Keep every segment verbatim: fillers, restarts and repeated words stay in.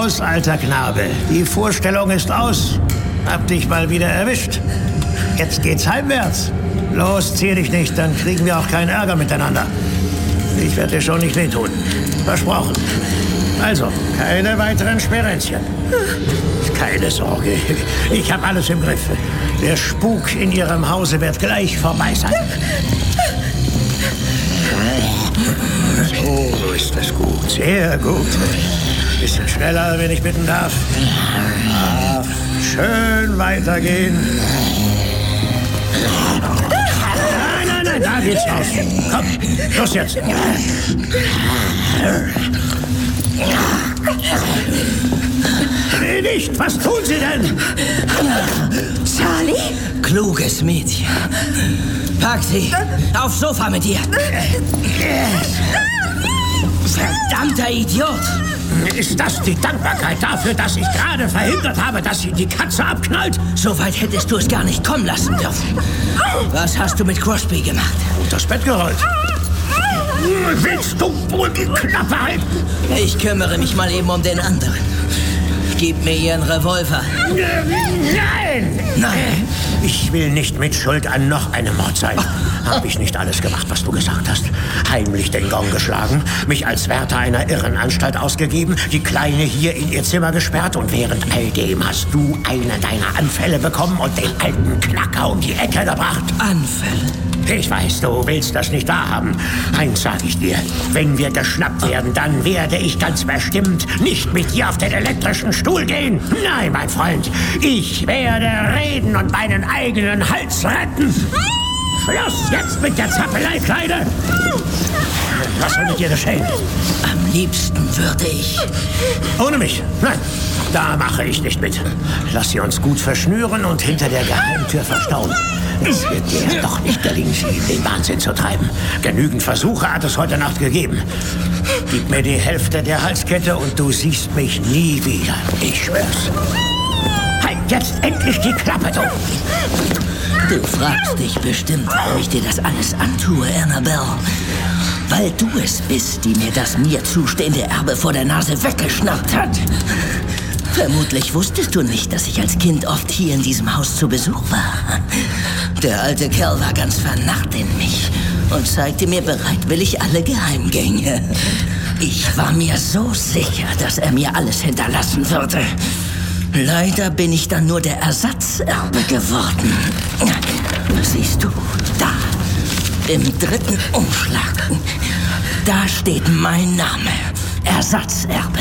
Aus, alter Knabe. Die Vorstellung ist aus. Hab dich mal wieder erwischt. Jetzt geht's heimwärts. Los, zieh dich nicht, dann kriegen wir auch keinen Ärger miteinander. Ich werde dir schon nicht wehtun. Versprochen. Also, keine weiteren Sperenzchen. Keine Sorge, ich habe alles im Griff. Der Spuk in Ihrem Hause wird gleich vorbei sein. So ist es gut, sehr gut. Bisschen schneller, wenn ich bitten darf. Ah, schön weitergehen. Nein, nein, nein, da geht's raus. Komm, los jetzt. Nee, nicht. Was tun Sie denn? Charlie? Kluges Mädchen. Pack sie. Aufs Sofa mit ihr. Verdammter Idiot. Ist das die Dankbarkeit dafür, dass ich gerade verhindert habe, dass sie die Katze abknallt? So weit hättest du es gar nicht kommen lassen dürfen. Was hast du mit Crosby gemacht? Unters Bett gerollt. Willst du wohl die Klappe halten? Ich kümmere mich mal eben um den anderen. Gib mir Ihren Revolver. Nein! Nein! Ich will nicht mit Schuld an noch einem Mord sein. Habe ich nicht alles gemacht, was du gesagt hast? Heimlich den Gong geschlagen, mich als Wärter einer Irrenanstalt ausgegeben, die Kleine hier in ihr Zimmer gesperrt und während all dem hast du eine deiner Anfälle bekommen und den alten Knacker um die Ecke gebracht. Anfälle? Ich weiß, du willst das nicht wahrhaben. Eins sag ich dir. Wenn wir geschnappt werden, dann werde ich ganz bestimmt nicht mit dir auf den elektrischen Stuhl gehen. Nein, mein Freund. Ich werde reden und meinen eigenen Hals retten. Schluss jetzt mit der Zappelei, Kleine. Was soll mit dir geschehen? Am liebsten würde ich... Ohne mich? Nein, da mache ich nicht mit. Lass sie uns gut verschnüren und hinter der Geheimtür verstauen. Es wird dir doch nicht gelingen, sie in den Wahnsinn zu treiben. Genügend Versuche hat es heute Nacht gegeben. Gib mir die Hälfte der Halskette und du siehst mich nie wieder. Ich schwör's. Halt jetzt endlich die Klappe, du! Du fragst dich bestimmt, warum ich dir das alles antue, Annabelle. Weil du es bist, die mir das mir zustehende Erbe vor der Nase weggeschnappt hat. Vermutlich wusstest du nicht, dass ich als Kind oft hier in diesem Haus zu Besuch war. Der alte Kerl war ganz vernarrt in mich und zeigte mir bereitwillig alle Geheimgänge. Ich war mir so sicher, dass er mir alles hinterlassen würde. Leider bin ich dann nur der Ersatzerbe geworden. Siehst du, da, im dritten Umschlag, da steht mein Name, Ersatzerbe.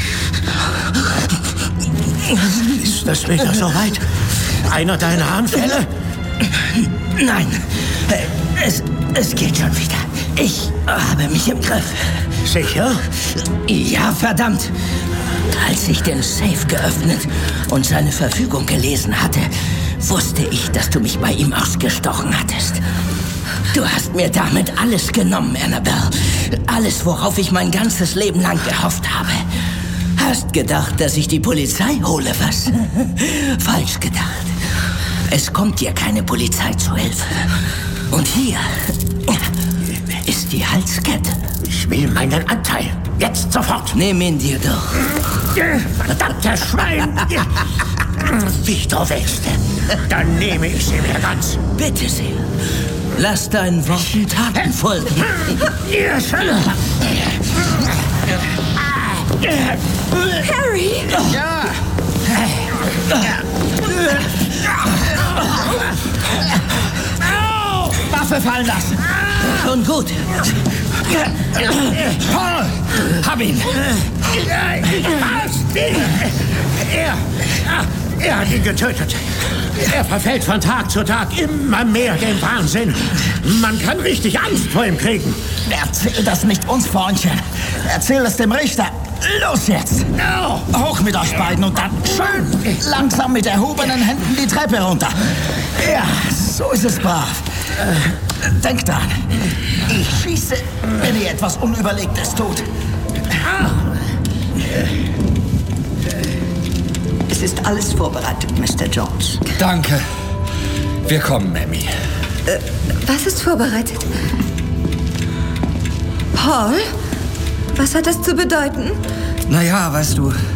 Ist das wieder so weit? Einer deiner Anfälle? Nein, es, es geht schon wieder. Ich habe mich im Griff. Sicher? Ja, verdammt. Als ich den Safe geöffnet und seine Verfügung gelesen hatte, wusste ich, dass du mich bei ihm ausgestochen hattest. Du hast mir damit alles genommen, Annabelle. Alles, worauf ich mein ganzes Leben lang gehofft habe. Hast gedacht, dass ich die Polizei hole, was? Falsch gedacht. Es kommt dir keine Polizei zu Hilfe. Und hier ist die Halskette. Ich will meinen Anteil. Jetzt sofort. Nimm ihn dir doch. Verdammter Schwein. Wie du willst. Dann nehme ich sie mir ganz. Bitte sehr. Lass deinen Worten Taten folgen. Harry! Ja! Au! Waffe fallen lassen! Schon gut. Paul! Hab ihn! Was? Er! Er hat ihn getötet. Er verfällt von Tag zu Tag immer mehr dem Wahnsinn. Man kann richtig Angst vor ihm kriegen. Erzähl das nicht uns, Freundchen. Erzähl es dem Richter. Los jetzt! No. Hoch mit euch beiden und dann schön langsam mit erhobenen Händen die Treppe runter. Ja, so ist es brav. Denkt dran, ich schieße, wenn ihr etwas Unüberlegtes tut. Es ist alles vorbereitet, Mister Jones. Danke. Wir kommen, Mammy. Äh, was ist vorbereitet? Paul? Was hat das zu bedeuten? Naja, weißt du,